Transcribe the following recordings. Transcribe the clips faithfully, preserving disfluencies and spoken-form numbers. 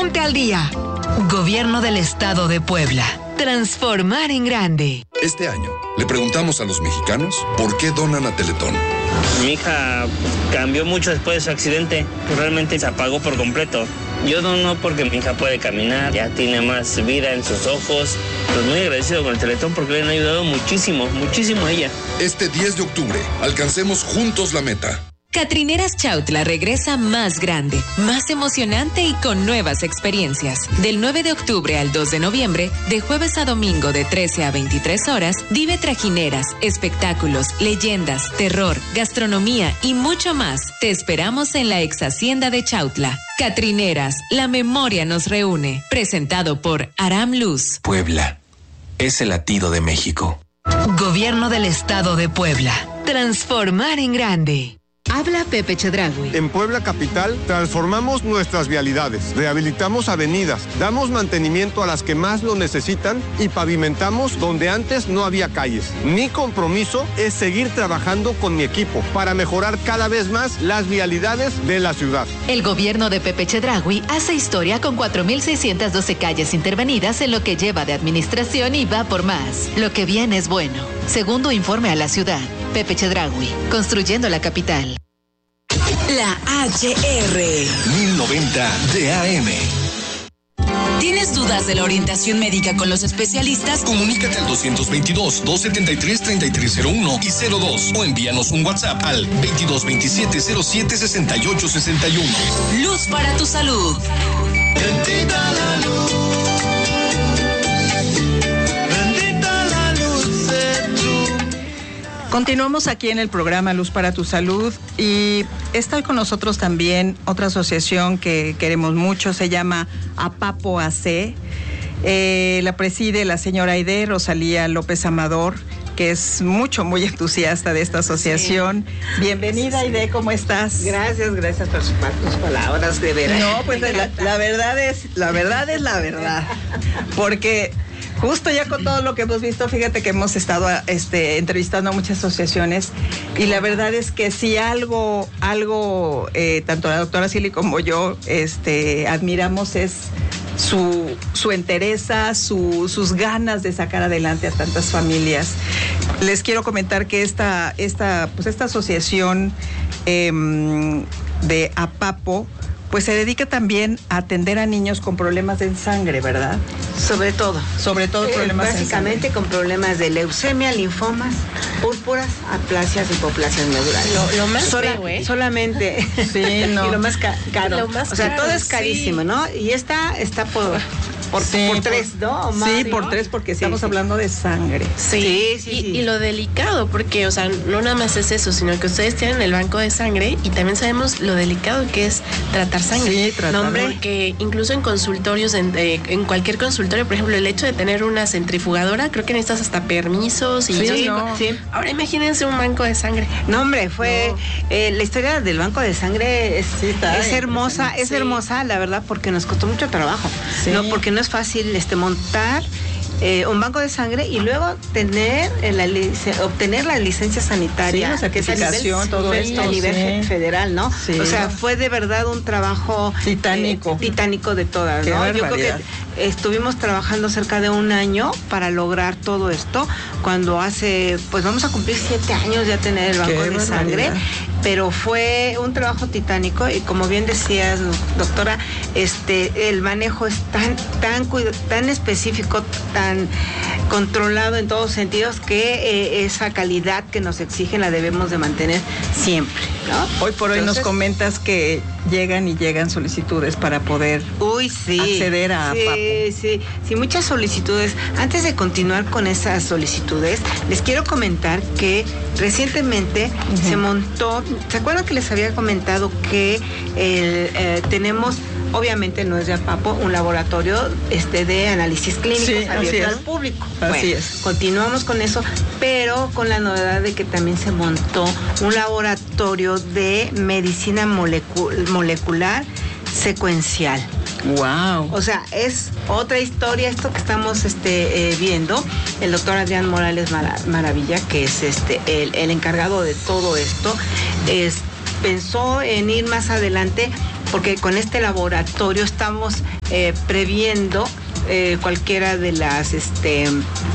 Ponte al día. Gobierno del Estado de Puebla. Transformar en grande. Este año le preguntamos a los mexicanos por qué donan a Teletón. Mi hija cambió mucho después de su accidente. Realmente se apagó por completo. Yo dono porque mi hija puede caminar, ya tiene más vida en sus ojos. Pues muy agradecido con el Teletón porque le han ayudado muchísimo, muchísimo a ella. Este diez de octubre, alcancemos juntos la meta. Catrineras Chautla regresa más grande, más emocionante y con nuevas experiencias. Del nueve de octubre al dos de noviembre, de jueves a domingo de trece a veintitrés horas, vive trajineras, espectáculos, leyendas, terror, gastronomía y mucho más. Te esperamos en la ex hacienda de Chautla. Catrineras, la memoria nos reúne. Presentado por Aram Luz. Puebla es el latido de México. Gobierno del Estado de Puebla. Transformar en grande. Habla Pepe Chedraui. En Puebla Capital transformamos nuestras vialidades, rehabilitamos avenidas, damos mantenimiento a las que más lo necesitan y pavimentamos donde antes no había calles. Mi compromiso es seguir trabajando con mi equipo para mejorar cada vez más las vialidades de la ciudad. El gobierno de Pepe Chedraui hace historia con cuatro mil seiscientas doce calles intervenidas en lo que lleva de administración y va por más. Lo que viene es bueno. Segundo informe a la ciudad. Pepe Chedraui, construyendo la capital. La H R. mil noventa de A M. ¿Tienes dudas de la orientación médica con los especialistas? Comunícate al doscientos veintidós, doscientos setenta y tres, treinta y tres cero uno y cero dos o envíanos un WhatsApp al veintidós veintisiete cero siete sesenta y ocho sesenta y uno. Luz para tu salud. Bendita la luz. Continuamos aquí en el programa Luz para tu Salud y está con nosotros también otra asociación que queremos mucho, se llama APAPO A C. Eh, la preside la señora Aide Rosalía López Amador, que es mucho, muy entusiasta de esta asociación. Sí. Bienvenida, sí. Aide, ¿cómo estás? Gracias, gracias por sus palabras, de veras. No, pues la, la verdad es, la verdad es la verdad, porque justo ya con todo lo que hemos visto, fíjate que hemos estado este, entrevistando a muchas asociaciones y la verdad es que si algo, algo eh, tanto la doctora Silly como yo este, admiramos es su, su entereza, su, sus ganas de sacar adelante a tantas familias. Les quiero comentar que esta, esta, pues esta asociación eh, de APAPO pues se dedica también a atender a niños con problemas de sangre, ¿verdad? Sobre todo. Sobre todo eh, problemas básicamente con problemas de leucemia, linfomas, púrpuras, aplasias y hipoplasias medulares. Lo, lo más Sola, feo, ¿eh? Solamente. Sí, no. Y lo más ca- caro. Lo más o sea, caro, todo es carísimo, sí. ¿no? Y esta está por... Por, sí, por tres, por, ¿no? O más, sí, ¿no? por tres, porque estamos sí, hablando sí. de sangre. Sí, sí, sí, y, sí. y lo delicado, porque, o sea, no nada más es eso, sino que ustedes tienen el banco de sangre y también sabemos lo delicado que es tratar sangre. Sí, tratar. No, porque incluso en consultorios, en, eh, en cualquier consultorio, por ejemplo, el hecho de tener una centrifugadora, creo que necesitas hasta permisos y sí, yo, no. sí. Ahora imagínense un banco de sangre. No, hombre, fue no. Eh, la historia del banco de sangre es, sí, está es hermosa, es sí. hermosa, la verdad, porque nos costó mucho trabajo, sí. no, porque no es fácil este montar eh, un banco de sangre y luego tener la lic- obtener la licencia sanitaria, sí, la certificación, nivel, todo esto a nivel sí. federal, ¿no? Sí. O sea, fue de verdad un trabajo titánico, eh, titánico de todas, Qué ¿no? barbaridad. Yo creo que estuvimos trabajando cerca de un año para lograr todo esto, cuando hace, pues vamos a cumplir siete años ya tener el banco Qué de sangre, pero fue un trabajo titánico y como bien decías, doctora, este, el manejo es tan, tan, tan específico, tan controlado en todos sentidos que eh, esa calidad que nos exigen la debemos de mantener siempre, ¿no? Hoy por hoy Entonces, nos comentas que llegan y llegan solicitudes para poder uy, sí, acceder a sí, APAPO. Sí, sí, muchas solicitudes. Antes de continuar con esas solicitudes, les quiero comentar que recientemente uh-huh. se montó, ¿se acuerdan que les había comentado que el, eh, tenemos, obviamente no es de APAPO, un laboratorio este, de análisis clínicos sí, abierto al público? Así bueno, es. Continuamos con eso, pero con la novedad de que también se montó un laboratorio de medicina molecu- molecular secuencial. Wow. O sea, es otra historia esto que estamos este, eh, viendo. El doctor Adrián Morales Mar- Maravilla, que es este el, el encargado de todo esto, es, pensó en ir más adelante porque con este laboratorio estamos eh, previendo eh, cualquiera de las, este,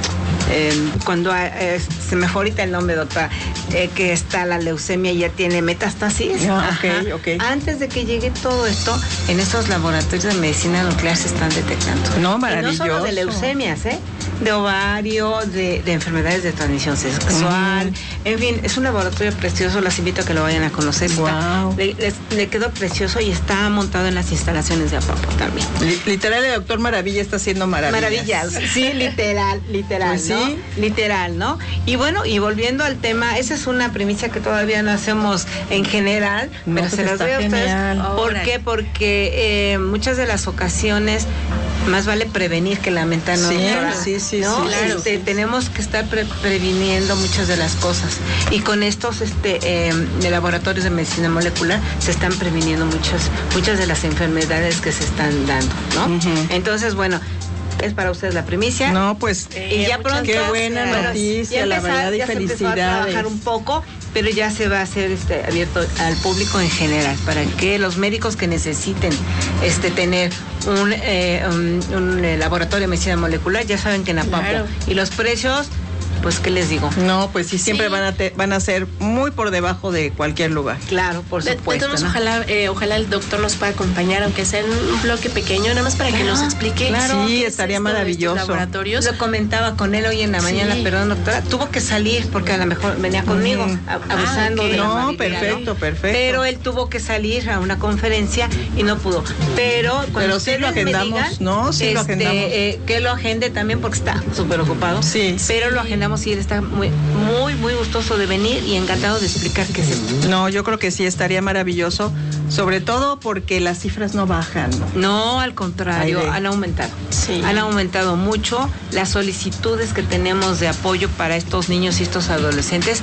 eh, cuando eh, se me fue ahorita el nombre, doctora, eh, que está la leucemia y ya tiene metástasis. Ah, okay, okay. Antes de que llegue todo esto, en estos laboratorios de medicina nuclear se están detectando. No, maravilloso. Y no solo de leucemias, ¿eh? De ovario, de, de enfermedades de transmisión sexual, uh-huh. En fin, es un laboratorio precioso, las invito a que lo vayan a conocer. Wow. Está, le, le, le quedó precioso y está montado en las instalaciones de Apapo también. Literal, el doctor Maravilla está haciendo maravillas. Maravillas, sí, literal, literal, pues ¿no? Sí. Literal, ¿no? Y bueno, y volviendo al tema, esa es una primicia que todavía no hacemos en general, no, pero se las doy a ustedes. ¿Por Ahora. qué? Porque eh, muchas de las ocasiones más vale prevenir que lamentar, ¿no? Sí, doctora? sí, sí, ¿no? sí, Este, sí, sí. Tenemos que estar pre previniendo muchas de las cosas. Y con estos este, eh, de laboratorios de medicina molecular se están previniendo muchas, muchas de las enfermedades que se están dando, ¿no? Uh-huh. Entonces, bueno, es para ustedes la primicia. No, pues, y ya pronto. Qué buena bueno, noticia, ya la empezar, verdad, y ya se empezó a felicidades. trabajar un poco, pero ya se va a hacer este, abierto al público en general, para que los médicos que necesiten este, tener un, eh, un, un eh, laboratorio de medicina molecular, ya saben que en Apapo. Claro. Y los precios, pues, ¿qué les digo? No, pues sí, siempre Sí. van a te, van a ser muy por debajo de cualquier lugar. Claro, por De, supuesto. de todos, ¿no? ojalá, eh, ojalá el doctor nos pueda acompañar, aunque sea en un bloque pequeño, nada más para que Claro, nos explique. claro. Sí, qué es estaría esto de estos maravilloso. laboratorios. Lo comentaba con él hoy en la mañana, Sí. perdón, doctora, tuvo que salir porque a lo mejor venía conmigo, Mm. a- abusando Ah, ok. de la No, amabilidad, perfecto, ¿no? perfecto. Pero él tuvo que salir a una conferencia y no pudo. Pero cuando Pero sí ustedes lo me agendamos, digan, ¿no? Sí lo este, agendamos. eh, que lo agende también porque está súper ocupado. Sí. Pero lo agendamos y él está muy, muy, muy gustoso de venir y encantado de explicar qué es esto. No, yo creo que sí estaría maravilloso, sobre todo porque las cifras no bajan. No, al contrario, Ay, de- han aumentado. Sí. Han aumentado mucho las solicitudes que tenemos de apoyo para estos niños y estos adolescentes.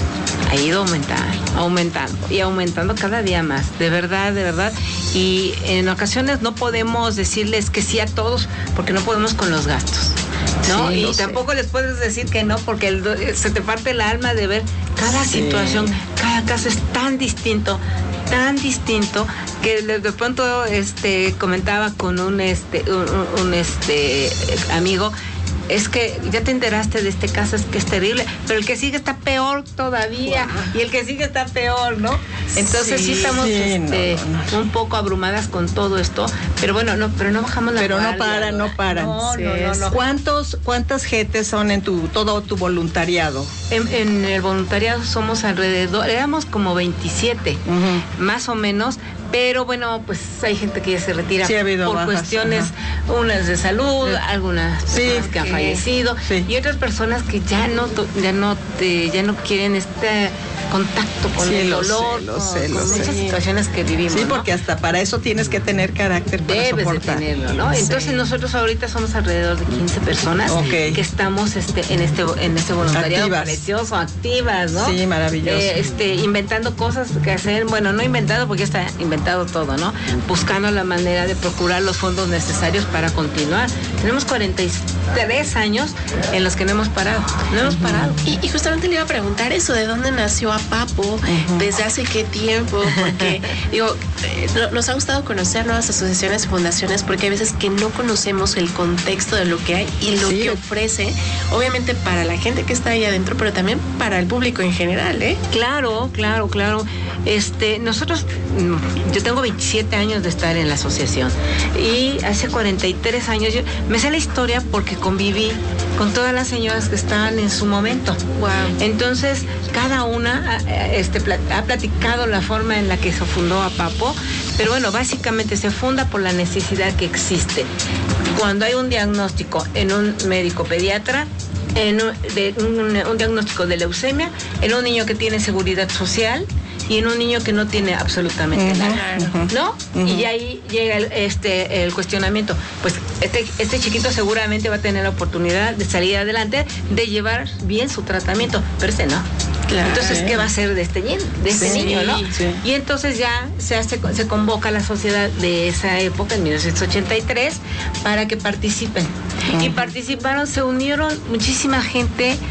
Ha ido aumentando, aumentando y aumentando cada día más, de verdad, de verdad. Y en ocasiones no podemos decirles que sí a todos porque no podemos con los gastos, ¿no? Sí, y lo sé. tampoco les puedes decir que no porque el do- se te parte el alma de ver cada Sí. situación, cada caso es tan distinto, tan distinto que de, de pronto este comentaba con un este un, un- un, este amigo. Es que ya te enteraste de este caso, es que es terrible, pero el que sigue está peor todavía, wow. Y el que sigue está peor, ¿no? Entonces sí, sí estamos sí, este, no, no. un poco abrumadas con todo esto, pero bueno, no, pero no bajamos la Pero no guardia, paran, no paran. No, Sí, no, no, no. ¿Cuántos, cuántas gentes son en tu todo tu voluntariado? En, en el voluntariado somos alrededor, éramos como veintisiete, uh-huh. Más o menos. Pero bueno, pues hay gente que ya se retira sí, ha habido por bajas, cuestiones, ajá. Unas de salud, sí. Algunas sí, personas que han fallecido, sí. Y otras personas que ya no ya no te, ya no quieren este contacto con sí, el lo dolor, sé, lo con, sé, con lo muchas sé. situaciones que vivimos. Sí, porque ¿no? hasta para eso tienes que tener carácter para Debes soportar. de tenerlo, ¿no? Entonces sí. Nosotros ahorita somos alrededor de quince personas okay. que estamos este en este en este voluntariado activas. Precioso, activas, ¿no? Sí, maravilloso. Eh, este inventando cosas que hacer, bueno, no inventado porque ya está inventado todo, ¿no? Buscando la manera de procurar los fondos necesarios para continuar. Tenemos cuarenta y tres años en los que no hemos parado, no hemos parado. Y, y justamente le iba a preguntar eso, ¿de dónde nació Apapo? Uh-huh. ¿Desde hace qué tiempo? Porque, digo, eh, nos ha gustado conocer nuevas asociaciones y fundaciones porque hay veces que no conocemos el contexto de lo que hay y lo sí. que ofrece, obviamente para la gente que está ahí adentro, pero también para el público en general, ¿eh? Claro, claro, claro. Este, nosotros, yo tengo veintisiete años de estar en la asociación y hace cuarenta y tres años yo me sé la historia porque conviví con todas las señoras que estaban en su momento. Wow. Entonces, cada una este, ha platicado la forma en la que se fundó Apapo, pero bueno, básicamente se funda por la necesidad que existe. Cuando hay un diagnóstico en un médico pediatra, en un, de, un, un diagnóstico de leucemia, en un niño que tiene seguridad social, y en un niño que no tiene absolutamente uh-huh, nada, uh-huh, ¿no? Uh-huh. Y ahí llega el, este, el cuestionamiento. Pues este, este chiquito seguramente va a tener la oportunidad de salir adelante, de llevar bien su tratamiento, pero este no. Claro. Entonces, ¿qué va a hacer de este, de este sí, niño, no? Sí. Y entonces ya se hace, se convoca a la sociedad de esa época, en mil novecientos ochenta y tres, para que participen. Uh-huh. Y participaron, se unieron muchísima gente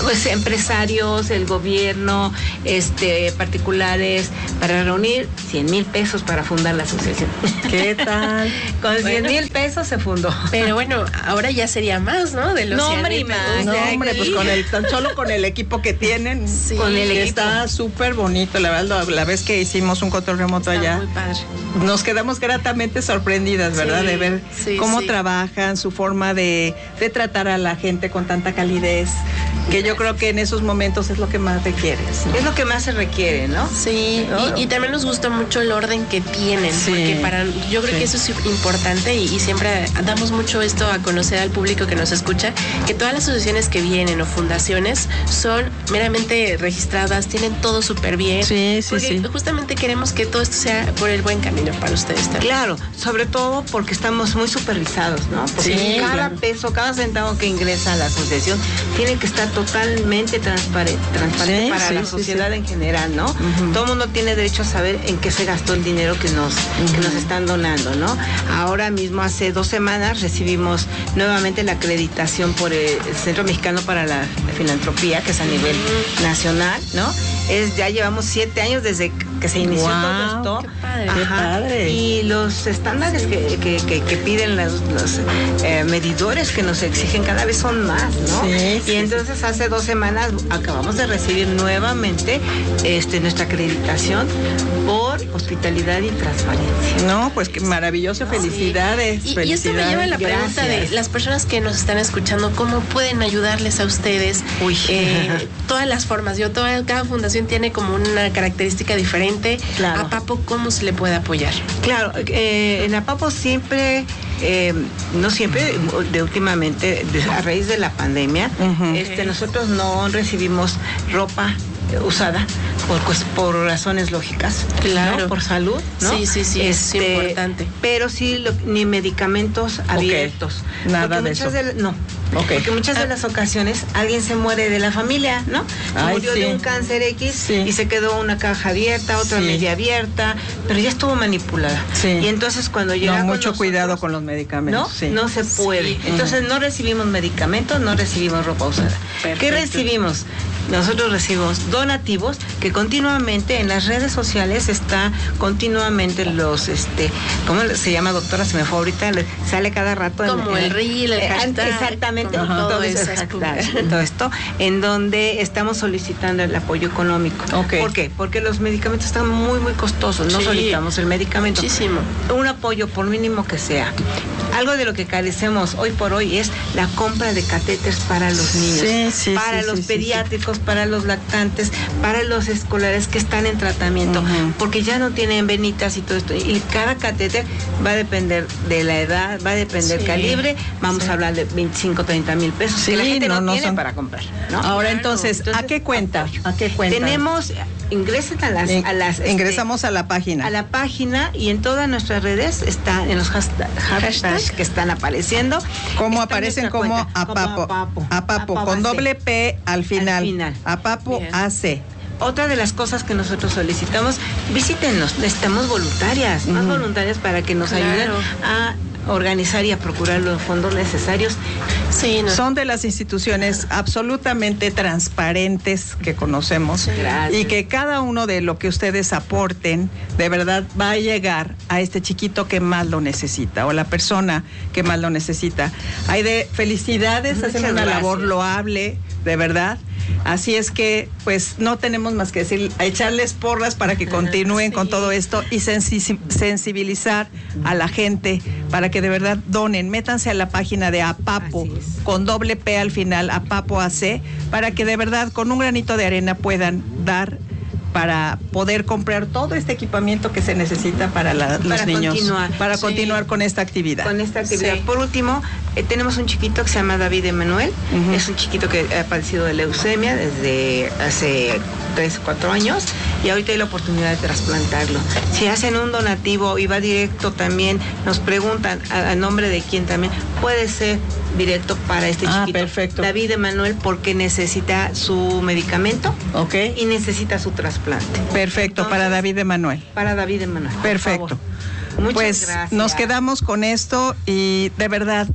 pues empresarios, el gobierno, este, particulares, para reunir cien mil pesos para fundar la asociación. ¿Qué tal? Con cien mil pesos se fundó. Pero bueno, ahora ya sería más, ¿no? De los no, cien hombre, mil pesos. no, hombre, pues con el, tan solo con el equipo que tienen, sí, con el equipo. Está súper bonito, la verdad, la vez que hicimos un control remoto Está allá, muy padre. Nos quedamos gratamente sorprendidas, ¿verdad? Sí, de ver sí, cómo sí. trabajan, su forma de, de tratar a la gente con tanta calidez, que yo creo que en esos momentos es lo que más requieres, ¿no? Es lo que más se requiere, ¿no? Sí, ¿no? Y, y también nos gusta mucho el orden que tienen, Sí. porque para yo creo Sí. que eso es importante y, y siempre damos mucho esto a conocer al público que nos escucha, que todas las asociaciones que vienen o fundaciones son meramente registradas, tienen todo súper bien. Sí, sí, porque sí. justamente queremos que todo esto sea por el buen camino para ustedes también. Claro, sobre todo porque estamos muy supervisados, ¿no? Porque Sí, cada claro. peso, cada centavo que ingresa a la asociación tiene que estar totalmente transparente, transparente Sí, para sí, la sí, sociedad sí. en general, ¿no? Ujú. Todo el mundo tiene derecho a saber en qué se gastó el dinero que nos, que nos están donando, ¿no? Ahora mismo, hace dos semanas, recibimos nuevamente la acreditación por el Centro Mexicano para la Filantropía, que es a nivel nacional, ¿no? Es, ya llevamos siete años desde que se inició Guau, todo esto. qué padre. Qué Ajá. padre. Y los estándares que, que, que, que piden los, los eh, medidores que nos exigen cada vez son más, ¿no? Sí, sí, y entonces hace dos semanas acabamos de recibir nuevamente este, nuestra acreditación por hospitalidad y transparencia. No, pues qué maravilloso, felicidades. Y, y esto me lleva a la Gracias. pregunta de las personas que nos están escuchando, ¿cómo pueden ayudarles a ustedes? Uy. Eh, todas las formas, yo toda, cada fundación tiene como una característica diferente. Claro. A Papo, ¿cómo se le puede apoyar? Claro, eh, en Apapo siempre, eh, no siempre, de últimamente, de- a raíz de la pandemia, Ujú. este, nosotros no recibimos ropa eh, usada por, pues, por razones lógicas, Claro. ¿no? Por salud, ¿no? Sí, sí, sí, es importante. Pero sí, lo- ni medicamentos abiertos. Nada Porque de muchas eso. de- no. Ok. Porque muchas de Ah. las ocasiones alguien se muere de la familia, ¿no? Se Ay, murió sí. de un cáncer X Sí. y se quedó una caja abierta, otra Sí. media abierta, pero ya estuvo manipulada. Sí. Y entonces cuando llega No, con mucho nosotros, cuidado con los medicamentos. ¿no? sí. No se puede. Sí. Entonces no recibimos medicamentos, no recibimos ropa usada. ¿Qué Perfecto. recibimos? Nosotros recibimos donativos que continuamente en las redes sociales está continuamente los, este, ¿cómo se llama, doctora? Se me fue ahorita, le- sale cada rato. en- Como en- el reel, el eh, hashtag, Exactamente, como todo todo, eso eso, es hashtag, todo esto, en donde estamos solicitando el apoyo económico. Ok. ¿Por qué? Porque los medicamentos están muy, muy costosos. No Sí. solicitamos el medicamento. Muchísimo. Un apoyo, por mínimo que sea. Algo de lo que carecemos hoy por hoy es la compra de catéteres para los niños, Sí, sí, para sí, los sí, sí, pediátricos, para los lactantes, para los escolares que están en tratamiento, Ujú. porque ya no tienen venitas y todo esto. Y cada catéter va a depender de la edad, va a depender del Sí, calibre. Vamos sí. a hablar de veinticinco, treinta mil pesos Sí, que la gente no, no, no tiene son- para comprar, ¿no? Ahora Claro. entonces, ¿a Entonces, qué cuenta? ¿A qué cuenta? Tenemos, ingresen a las, In- a las este, Ingresamos a la página. a la página y en todas nuestras redes está en los hashtag, hashtags que están apareciendo. ¿Cómo Está aparecen? nuestra Como cuenta, Apapo. Apapo. Apapo, Apapo con A C. doble P al final. Al final. Apapo Bien. A C. Otra de las cosas que nosotros solicitamos, visítenos, necesitamos voluntarias, más Ujú. voluntarias para que nos Claro. ayuden a organizar y a procurar los fondos necesarios. Sí, no. Son de las instituciones absolutamente transparentes que conocemos Gracias. y que cada uno de lo que ustedes aporten de verdad va a llegar a este chiquito que más lo necesita o la persona que más lo necesita. Hay de felicidades, Muchas hacen una labor gracias. loable, de verdad. Así es que, pues, no tenemos más que decir, a echarles porras para que continúen Sí. con todo esto y sensi- sensibilizar a la gente para que de verdad donen. Métanse a la página de Apapo, Así es. con doble P al final, Apapo A C, para que de verdad con un granito de arena puedan dar para poder comprar todo este equipamiento que se necesita para la- los Para niños, continuar. para Sí. continuar con esta actividad. Con esta actividad. Sí. Por último, eh, tenemos un chiquito que se llama David Emanuel. Ujú. Es un chiquito que ha padecido de leucemia desde hace tres o cuatro años y ahorita hay la oportunidad de trasplantarlo. Si hacen un donativo y va directo también, nos preguntan a, a nombre de quién también, puede ser directo para este Ah, chiquito. perfecto. David Emanuel, porque necesita su medicamento ¿Ok? y necesita su trasplante. Perfecto, para Entonces, David Emanuel. Para David Emanuel. por Perfecto. favor. Muchas Pues gracias. nos quedamos con esto y de verdad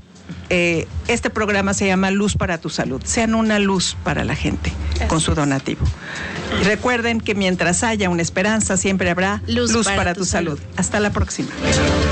eh, este programa se llama Luz para tu Salud. Sean una luz para la gente con su donativo. Y recuerden que mientras haya una esperanza, siempre habrá luz, luz para, para tu, tu salud. salud. Hasta la próxima.